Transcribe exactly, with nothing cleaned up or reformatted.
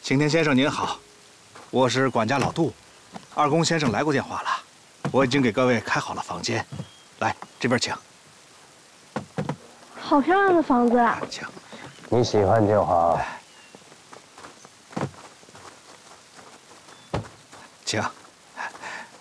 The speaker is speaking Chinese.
青天先生您好，我是管家老杜，二公先生来过电话了，我已经给各位开好了房间，来这边请。 好漂亮的房子啊！ 请， 你喜欢就好。 请。